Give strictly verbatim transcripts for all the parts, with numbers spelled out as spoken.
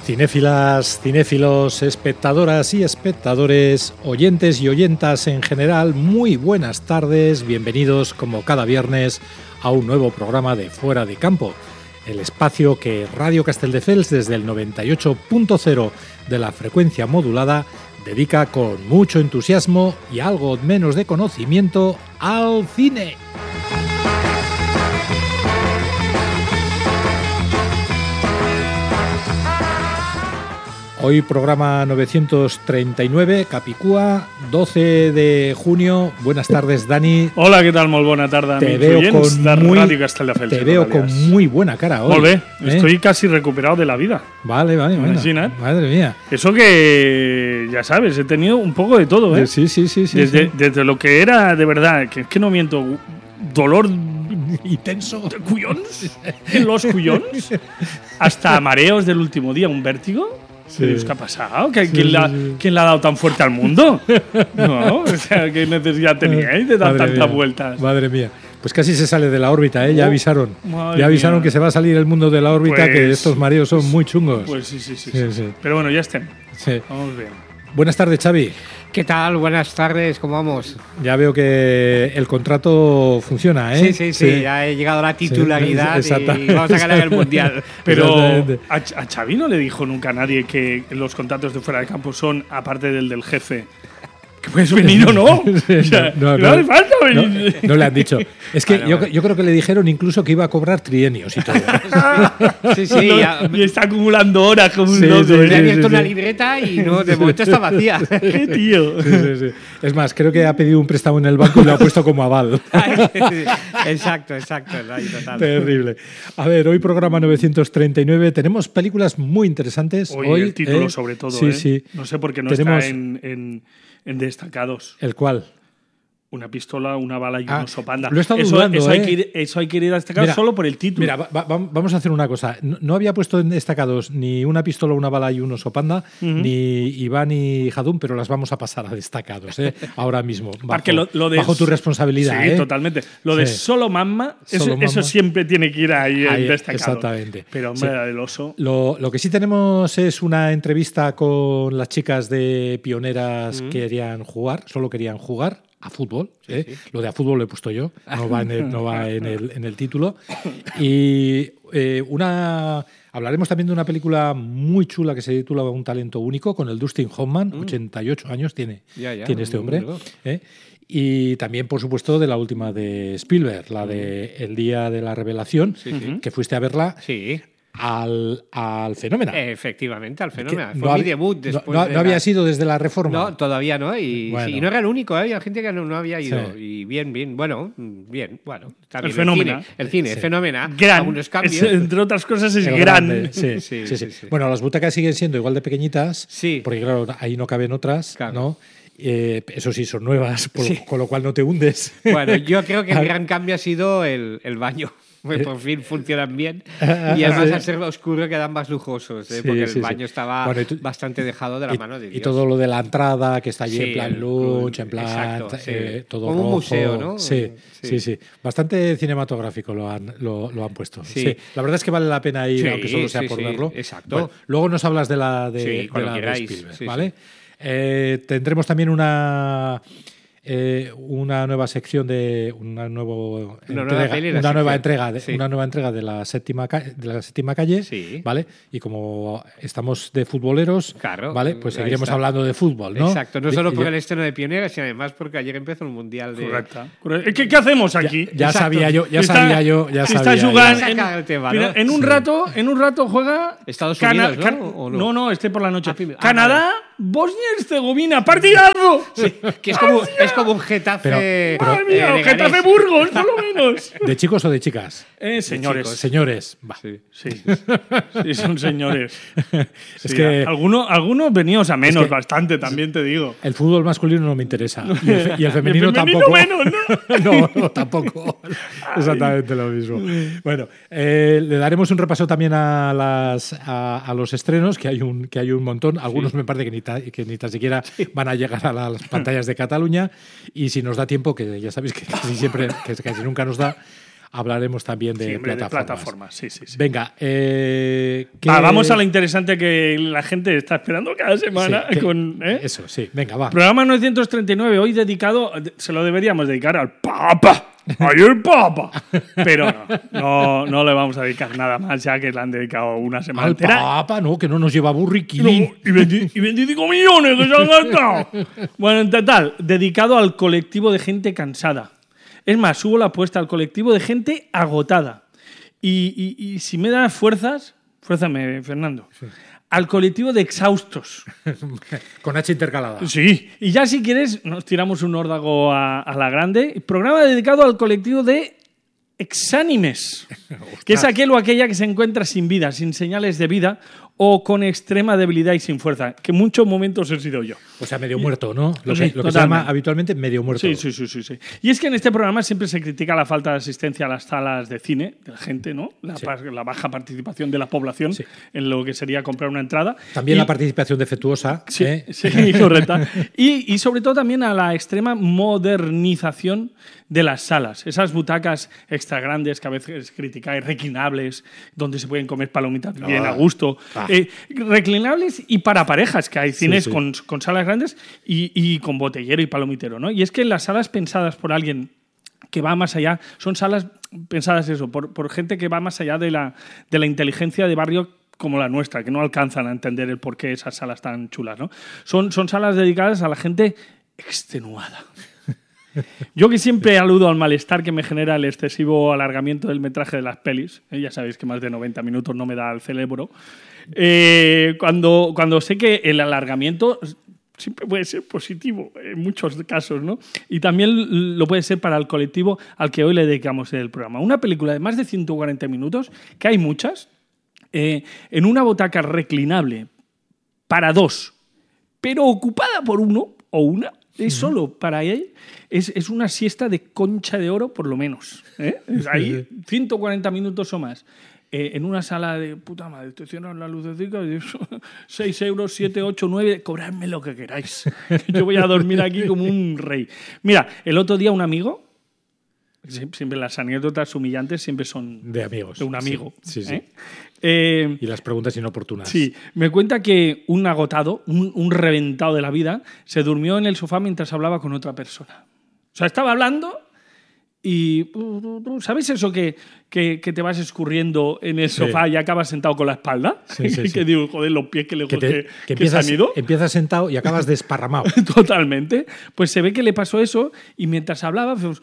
Cinéfilas, cinéfilos, espectadoras y espectadores, oyentes y oyentas en general, muy buenas tardes, bienvenidos como cada viernes a un nuevo programa de Fuera de Campo, el espacio que Radio Castelldefels desde el noventa y ocho punto cero de la frecuencia modulada dedica con mucho entusiasmo y algo menos de conocimiento al cine. Hoy programa novecientos treinta y nueve, Capicúa, doce de junio. Buenas tardes, Dani. Hola, ¿qué tal? Molt bona tarda. Te veo con muy, te veo con muy buena cara hoy. Molt bé, ¿eh? Estoy casi recuperado de la vida. Vale, vale, bueno. Madre mía. Eso que, ya sabes, he tenido un poco de todo, ¿eh? Sí, sí, sí. sí, desde, sí. desde lo que era, de verdad, que es que no miento, dolor intenso de cuyons, en los cuyons, hasta mareos del último día, un vértigo. Sí. ¿Qué ha pasado? ¿Quién, sí, la, sí. ¿Quién le ha dado tan fuerte al mundo? No, o sea, ¿qué necesidad teníais de dar tantas mía, vueltas? Madre mía. Pues casi se sale de la órbita, ¿eh? Ya avisaron. Ya avisaron mía. que se va a salir el mundo de la órbita, pues, que estos mareos son muy chungos. Pues sí, sí, sí. sí, sí. sí. Pero bueno, ya estén. Sí. Vamos bien. Buenas tardes, Xavi. ¿Qué tal? Buenas tardes, ¿cómo vamos? Ya veo que el contrato funciona, ¿eh? Sí, sí, sí, sí. Ya he llegado a la titularidad sí, y vamos a ganar el Mundial. Pero a, a Xavi no le dijo nunca a nadie que los contratos de fuera de campo son, aparte del del jefe, que puedes venir o no. O sea, no, no, no, hace falta venir. No, no le han dicho. Es que vale, yo, vale. yo creo que le dijeron incluso que iba a cobrar trienios y todo. Sí, sí. No, ya, y está acumulando horas como sí, un loco. Sí, sí, le ha abierto sí, una sí. libreta y no, de momento está vacía. ¿Qué tío? Sí, sí, sí. Es más, creo que ha pedido un préstamo en el banco y lo ha puesto como aval. Exacto, exacto. Total. Terrible. A ver, hoy programa novecientos treinta y nueve. Tenemos películas muy interesantes. Hoy, hoy el título eh, sobre todo. Sí, ¿eh? sí. No sé por qué no Tenemos está en, en, en destacados. ¿El cuál? Una pistola, una bala y un ah, oso panda. Lo he estado eso, dudando, eso, ¿eh? hay que ir, eso hay que ir a destacar mira, solo por el título. Mira, va, va, vamos a hacer una cosa. No, no había puesto en destacados ni una pistola, una bala y un oso panda, uh-huh. ni Iván y Jadún, pero las vamos a pasar a destacados, ¿eh? Ahora mismo. Bajo, lo, lo de, bajo tu responsabilidad. Sí, ¿eh? totalmente. Lo de sí. solo mamma, eso, solo eso mamma. siempre tiene que ir ahí, ahí en destacado. Exactamente. Pero hombre, sí. el oso. Lo, lo que sí tenemos es una entrevista con las chicas de Pioneras uh-huh. que querían jugar, solo querían jugar. A fútbol, sí, ¿eh? Sí. Lo de a fútbol lo he puesto yo, no va en el, no va en el, en el título. Y eh, una hablaremos también de una película muy chula que se titula Un talento único, con el Dustin Hoffman, mm. ochenta y ocho años tiene, ya, ya, tiene este hombre. ¿eh? Y también, por supuesto, de la última de Spielberg, la de El día de la revelación, sí, sí. que fuiste a verla. Sí. Al, al Fenómeno. Efectivamente, al Fenómeno. Fue no mi debut después no, no, de no había la... sido desde la Reforma. No, todavía no. Y, bueno. sí, y no era el único, ¿eh? Había gente que no, no había ido. Sí. Y bien, bien. Bueno, bien. Bueno, está bien. El Fenómeno. El cine, el sí. Fenómeno. Gran. Algunos cambios. Es, entre otras cosas, es el gran. Grande. Sí, sí, sí, sí. Sí. Bueno, las butacas siguen siendo igual de pequeñitas. Sí. Porque, claro, ahí no caben otras. Claro. ¿no? Eh, eso sí, son nuevas, por, sí. con lo cual no te hundes. Bueno, yo creo que el gran cambio ha sido el, el baño. Pues por fin funcionan bien y además al ser oscuro quedan más lujosos, ¿eh? Sí, porque sí, el baño sí. estaba bueno, tú, bastante dejado de la y, mano de Dios. Y todo lo de la entrada, que está allí sí, en plan el, lunch, en plan exacto, eh, sí. todo como rojo. un museo, ¿no? Sí, sí, sí, sí. Bastante cinematográfico lo han, lo, lo han puesto. Sí. sí. La verdad es que vale la pena ir, sí, aunque solo sea sí, por sí, verlo. Exacto. Bueno, luego nos hablas de la de, sí, de, la de Spielberg, sí, ¿vale? Sí. Eh, tendremos también una... Eh, una nueva sección de una, nuevo una entrega, nueva, peli, una nueva entrega de sí. una nueva entrega de la séptima calle, de la séptima calle sí. vale y como estamos de futboleros claro, vale pues seguiremos hablando de fútbol, ¿no? Exacto, no solo por el estreno de Pioneras sino además porque ayer empezó el mundial de correcto, correcto. ¿Qué, qué hacemos aquí? ya, ya sabía yo ya sabía yo ya está sabía jugando yo. En, tema, mira, ¿no? en un sí. rato en un rato juega Estados Cana, Unidos, Can, ¿no? ¿O no? no no este por la noche ah, Canadá ah, Bosnia y Herzegovina partidazo sí, que es como es como un Getafe pero, pero, mía, eh, Getafe Burgos por lo menos. ¿De chicos o de chicas? Eh, señores. De señores. Va. Sí, sí, sí, son señores. Es sí, que algunos, algunos veníos a menos, es que, bastante, también te digo. El fútbol masculino no me interesa. Y el, y el femenino, el femenino tampoco. menos, ¿no? no, no, tampoco. Exactamente lo mismo. Bueno, eh, le daremos un repaso también a las a, a los estrenos, que hay un que hay un montón. Algunos sí. me parece que ni, ta, que ni tan siquiera sí. van a llegar a las pantallas de Cataluña. Y si nos da tiempo, que ya sabéis que casi siempre, que casi nunca nos da, hablaremos también de, sí, hombre, plataformas. de plataformas. Sí, sí, sí. Venga, eh, ¿qué... Va, vamos a lo interesante que la gente está esperando cada semana. Sí, que, con, ¿eh? Eso, sí. Venga, va. Programa novecientos treinta y nueve, hoy dedicado, se lo deberíamos dedicar al Papa. ¡Ay, el Papa! Pero no, no, no le vamos a dedicar nada más, ya que le han dedicado una semana Al entera. Papa, no, que no nos lleva burriquín. No, y, veinti, y veinticinco millones que se han gastado. Bueno, en total, dedicado al colectivo de gente cansada. Es más, subo la apuesta al colectivo de gente agotada. Y, y, y si me das fuerzas, fuérzame, Fernando. Sí. Al colectivo de exhaustos. Con H intercalada. Sí. Y ya si quieres, nos tiramos un órdago a, a la grande. Programa dedicado al colectivo de exánimes. Que es aquel o aquella que se encuentra sin vida, sin señales de vida o con extrema debilidad y sin fuerza. Que en muchos momentos he sido yo. O sea, medio muerto, ¿no? Lo, sí, que, lo que se llama habitualmente medio muerto. Sí, sí, sí, sí, sí. Y es que en este programa siempre se critica la falta de asistencia a las salas de cine de la gente, ¿no? La, sí. la baja participación de la población sí. en lo que sería comprar una entrada. También y, la participación defectuosa. Sí, ¿eh? sí, correcta. Y, y sobre todo también a la extrema modernización de las salas. Esas butacas extra grandes que a veces criticáis, reclinables, donde se pueden comer palomitas ah. bien a gusto. Ah. Eh, reclinables y para parejas, que hay cines sí, sí. Con, con salas grandes y, y con botellero y palomitero, ¿no? Y es que las salas pensadas por alguien que va más allá, son salas pensadas eso, por, por gente que va más allá de la, de la inteligencia de barrio como la nuestra, que no alcanzan a entender el por qué esas salas tan chulas, ¿no? Son, son salas dedicadas a la gente extenuada. Yo que siempre aludo al malestar que me genera el excesivo alargamiento del metraje de las pelis, ¿eh? Ya sabéis que más de noventa minutos no me da el cerebro, eh, cuando, cuando sé que el alargamiento siempre puede ser positivo en muchos casos, ¿no? Y también lo puede ser para el colectivo al que hoy le dedicamos el programa. Una película de más de ciento cuarenta minutos, que hay muchas, eh, en una butaca reclinable para dos, pero ocupada por uno o una, es solo para él, es, es una siesta de concha de oro por lo menos. ¿eh? Ahí ciento cuarenta minutos o más. Eh, en una sala de puta madre, te cierran la lucecita y seis euros, siete, ocho, nueve, cobradme lo que queráis. Yo voy a dormir aquí como un rey. Mira, el otro día un amigo, siempre las anécdotas humillantes siempre son de amigos. De un amigo. Sí, sí, sí. ¿eh? Eh, y las preguntas inoportunas. Sí, me cuenta que un agotado, un, un reventado de la vida, se durmió en el sofá mientras hablaba con otra persona. O sea, estaba hablando y... ¿Sabes eso que, que, que te vas escurriendo en el sofá sí. y acabas sentado con la espalda? Sí, sí, que sí. digo, joder, los pies que le que, te, que, que, que empiezas, se han ido. Empiezas sentado y acabas desparramado. Totalmente. Pues se ve que le pasó eso y mientras hablaba... Pues,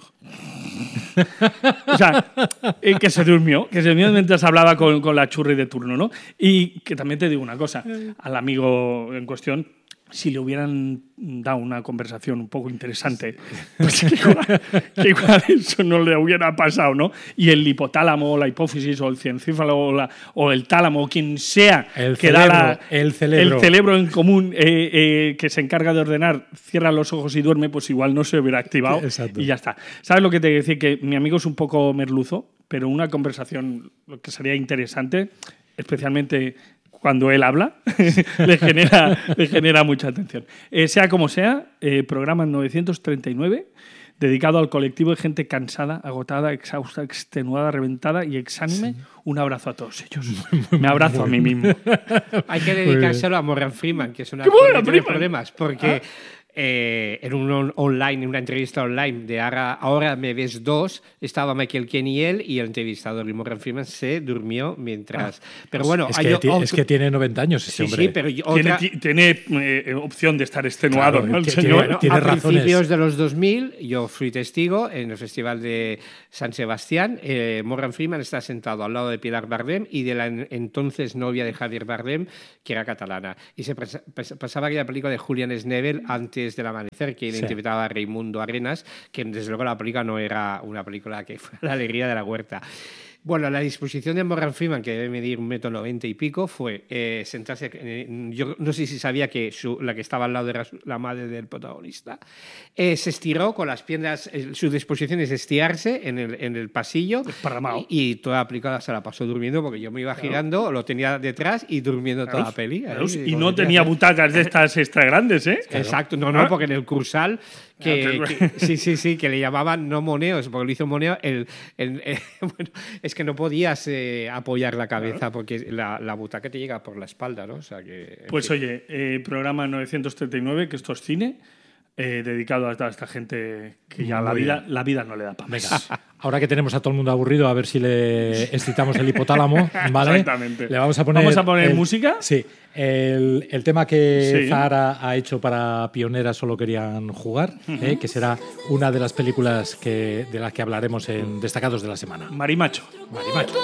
o sea, eh, que se durmió, que se durmió mientras hablaba con, con la churri de turno, ¿no? Y que también te digo una cosa, al amigo en cuestión, si le hubieran dado una conversación un poco interesante, pues que igual, que igual eso no le hubiera pasado, ¿no? Y el hipotálamo, o la hipófisis, o el ciencéfalo, o, la, o el tálamo, o quien sea el que cerebro, da la, el, cerebro. el cerebro en común, eh, eh, que se encarga de ordenar, cierra los ojos y duerme, pues igual no se hubiera activado. Exacto. Y ya está. ¿Sabes lo que te decía? Que mi amigo es un poco merluzo, pero una conversación, lo que sería interesante, especialmente... cuando él habla, le, genera, le genera mucha atención. Eh, sea como sea, eh, programa novecientos treinta y nueve, dedicado al colectivo de gente cansada, agotada, exhausta, extenuada, reventada y exánime. Sí. Un abrazo a todos ellos. Me abrazo a mí mismo. Hay que dedicárselo a Morgan Freeman, que es una que tiene Freeman? problemas, porque... ¿Ah? Eh, en un online, en una entrevista online de Ahora, Ahora me ves dos, estaba Michael Caine y él, y el entrevistador de Morgan Freeman se durmió mientras... Ah, pero bueno, es, hay que otro... es que tiene noventa años ese sí, hombre. Sí, pero otra... Tiene, tiene eh, opción de estar extenuado, claro, ¿no? El que, señor. Tiene, tiene a razones. principios de los dos mil, yo fui testigo en el Festival de San Sebastián. Eh, Morgan Freeman está sentado al lado de Pilar Bardem y de la entonces novia de Javier Bardem, que era catalana. Y se pasaba aquella película de Julian Schnabel, Antes del amanecer, que le sí. interpretaba a Raimundo Arenas, que desde luego la película no era una película que fuera la alegría de la huerta. Bueno, la disposición de Morgan Freeman, que debe medir un metro noventa y pico, fue eh, sentarse. Eh, yo no sé si sabía que su, la que estaba al lado era su, la madre del protagonista. Eh, se estiró con las piernas. Eh, su disposición es estirarse en el, en el pasillo. Desparramado. Y, y toda la película se la pasó durmiendo porque yo me iba claro. girando, lo tenía detrás y durmiendo claro. toda la peli. Claro. Ahí, y no tenía butacas de estas extra grandes, ¿eh? Claro. Exacto, no, no, porque en el Cursal. Que, que, sí, sí, sí, que le llamaban no moneos, porque lo hizo moneo. El, el, el, bueno, es que no podías eh, apoyar la cabeza claro. porque la, la butaca te llega por la espalda, ¿no? O sea que, pues fin. oye, eh, programa novecientos treinta y nueve, que esto es cine, eh, dedicado a esta, a esta gente que ya la vida, la vida no le da para más. Ahora que tenemos a todo el mundo aburrido, a ver si le excitamos el hipotálamo, ¿vale? Exactamente. Le vamos a poner, ¿Vamos a poner el, música? Sí. El, el tema que sí. Zahara ha hecho para Pionera Solo Querían Jugar, uh-huh. eh, que será una de las películas que, de las que hablaremos en Destacados de la Semana. Marimacho. Marimacho.